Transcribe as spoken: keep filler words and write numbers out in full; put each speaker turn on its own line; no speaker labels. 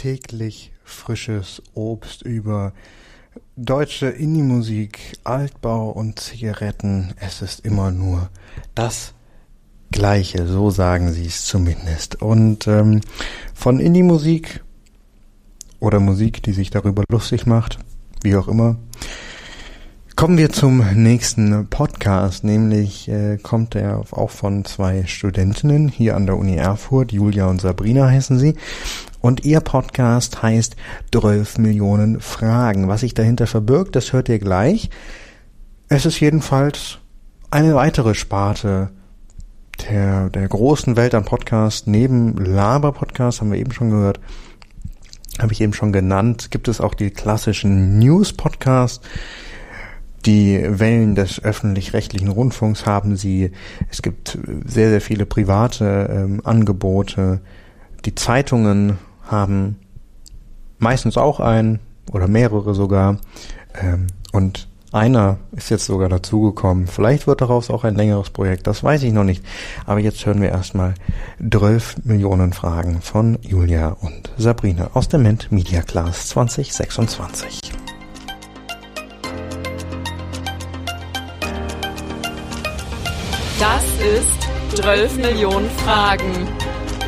täglich frisches Obst über deutsche Indie-Musik, Altbau und Zigaretten. Es ist immer nur das Gleiche, so sagen sie es zumindest. Und ähm, von Indie-Musik oder Musik, die sich darüber lustig macht, wie auch immer, kommen wir zum nächsten Podcast, nämlich äh, kommt er auch von zwei Studentinnen hier an der Uni Erfurt, Julia und Sabrina heißen sie, und ihr Podcast heißt zwölf Millionen Fragen. Was sich dahinter verbirgt, das hört ihr gleich. Es ist jedenfalls eine weitere Sparte der, der großen Welt an Podcasts. Neben Laber-Podcast, haben wir eben schon gehört, habe ich eben schon genannt, gibt es auch die klassischen News-Podcasts. Die Wellen des öffentlich-rechtlichen Rundfunks haben sie. Es gibt sehr, sehr viele private ähm, Angebote. Die Zeitungen haben meistens auch einen oder mehrere sogar. Ähm, und einer ist jetzt sogar dazugekommen. Vielleicht wird daraus auch ein längeres Projekt, das weiß ich noch nicht. Aber jetzt hören wir erstmal zwölf Millionen Fragen von Julia und Sabrina aus der Ment Media Class zwanzig sechsundzwanzig.
Das ist zwölf Millionen Fragen.